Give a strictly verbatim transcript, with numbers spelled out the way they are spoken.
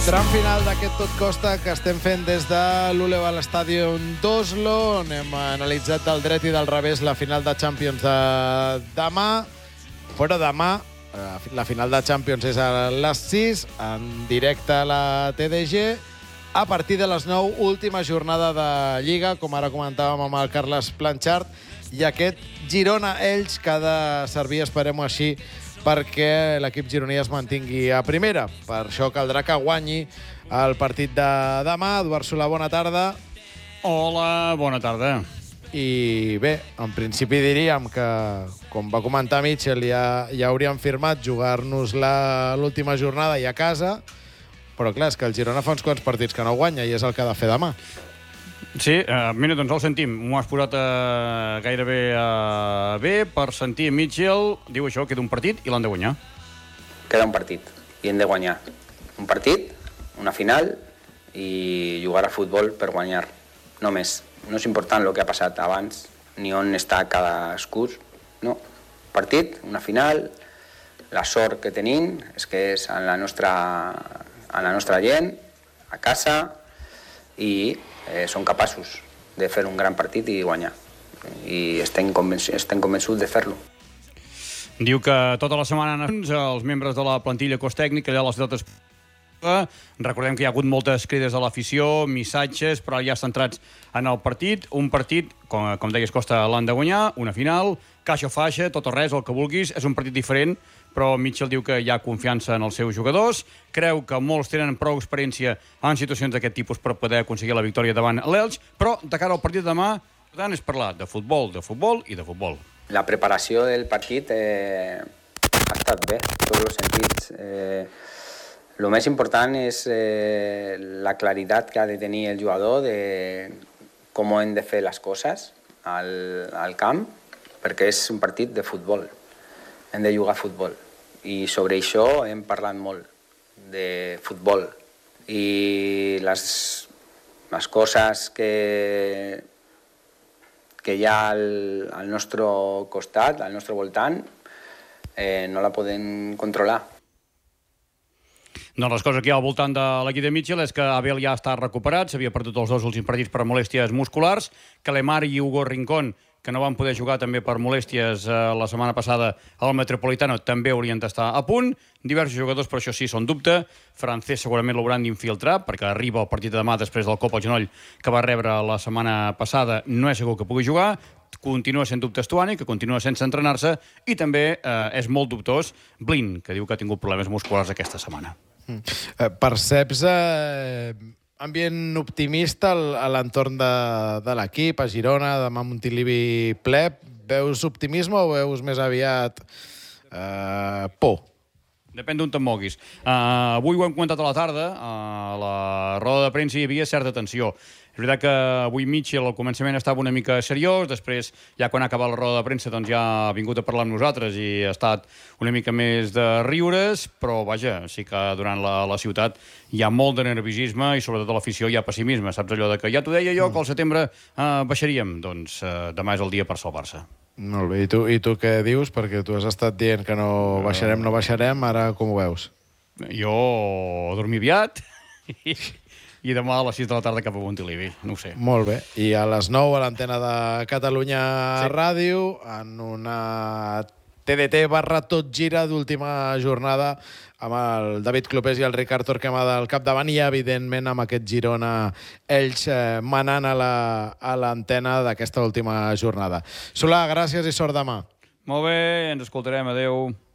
Tram final d'aquest Tot Costa que estem fent des de l'Uleval Stadium d'Oslo, on hem analitzat del dret i del revés la final de Champions de demà. Fora demà, la final de Champions és a les sis, en directe a la T D G. A partir de les nou, última jornada de Lliga, com ara comentàvem amb el Carles Planchart, i aquest Girona-Elx que ha de servir, esperem-ho així, perquè l'equip gironí es mantingui a primera. Per això caldrà que guanyi el partit de demà. Eduard Solà, bona tarda. Hola, bona tarda. I bé, en principi diríem que, com va comentar Mitchell, ja, ja hauríem firmat jugar-nos l'última jornada i a casa, però clar, és que el Girona fa uns quants partits que no guanya i és el que ha de fer demà. Sí, eh, mira, doncs el sentim. M'ho has posat eh, gairebé eh, bé per sentir Mitchell. Diu això, queda un partit i l'han de guanyar. Queda un partit i hem de guanyar. Un partit, una final i jugar a futbol per guanyar. No més. No és important el que ha passat abans ni on està cadascú. No. Partit, una final, la sort que tenim és que és en la nostra, en la nostra gent, a casa, i eh, són capaços de fer un gran partit i guanyar. I estem, convençut, estem convençuts de fer-lo. Diu que tota la setmana els membres de la plantilla cos tècnic allà a la ciutat esportiva. Recordem que hi ha hagut moltes crides de l'afició, missatges, però ja centrats en el partit. Un partit, com, com deies, Costa, l'han de guanyar, una final, caixa o faixa, tot o res, el que vulguis. És un partit diferent, però Mitchell diu que hi ha confiança en els seus jugadors. Creu que molts tenen prou experiència en situacions d'aquest tipus per poder aconseguir la victòria davant l'Elx, però de cara al partit de demà, per tant, és parlar de futbol, de futbol i de futbol. La preparació del partit eh, ha estat bé, en tots els sentits. Eh, el més important és eh, la claritat que ha de tenir el jugador de com hem de fer les coses al, al camp, perquè és un partit de futbol. Hem de jugar a futbol. I sobre això hem parlat molt, de futbol. I les, les coses que, que hi ha al, al nostre costat, al nostre voltant, eh, no la podem controlar. Doncs les coses que hi ha al voltant de l'equip de Mitchell és que Abel ja està recuperat, s'havia perdut els dos últims partits per molèsties musculars, que Lemar i Hugo Rincón, que no van poder jugar també per molèsties eh, la setmana passada al Metropolitano, també haurien d'estar a punt. Diversos jugadors, per això sí, són dubte. Francès segurament l'hauran d'infiltrar, perquè arriba el partit de demà després del cop al genoll que va rebre la setmana passada. No és segur que pugui jugar. Continua sent dubte Stuani, que continua sense entrenar-se, i també eh, és molt dubtós Blin, que diu que ha tingut problemes musculars aquesta setmana. Mm. Eh, perceps eh, ambient optimista a l'entorn de, de l'equip, a Girona, demà a Montilivi ple? Veus optimisme o veus més aviat eh, por? Depèn d'on te'n moguis. Uh, avui ho hem comentat a la tarda, a la roda de premsa hi havia certa tensió. És veritat que avui Mitchell al començament estava una mica seriós, després, ja quan ha acabat la roda de premsa, doncs ja ha vingut a parlar amb nosaltres i ha estat una mica més de riures, però vaja, sí que durant la, la ciutat hi ha molt de nerviosisme i sobretot a l'afició hi ha pessimisme. Saps allò de que ja t'ho deia jo, que al setembre uh, baixaríem? Doncs uh, demà és el dia per salvar-se. Molt bé, i tu, i tu què dius? Perquè tu has estat dient que no baixarem, no baixarem, ara com ho veus? Jo dormir aviat i, i demà a les sis de la tarda cap a Montilivi, no ho sé. Molt bé, i a les nou a l'antena de Catalunya Sí. Ràdio, en una T D T barra Tot Gira d'última jornada amb el David Clopés i el Ricard Torquemada al capdavant i, evidentment, amb aquest Girona-Elx eh, manant a l'antena la, d'aquesta última jornada. Solà, gràcies i sort demà. Molt bé, ens escoltarem, adeu.